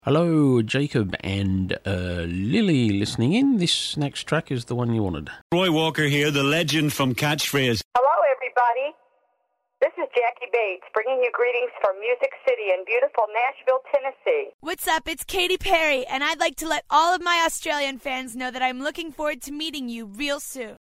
Hello, Jacob and Lily listening in. This next track is the one you wanted. Roy Walker here, the legend from Catchphrase. Hello, everybody. This is Jackie Bates, bringing you greetings from Music City in beautiful Nashville, Tennessee. What's up? It's Katy Perry, and I'd like to let all of my Australian fans know that I'm looking forward to meeting you real soon.